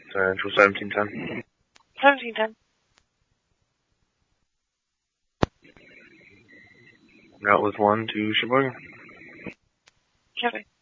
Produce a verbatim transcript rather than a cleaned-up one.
Central seventeen ten. seventeen ten. Route with one to Sheboygan. Copy.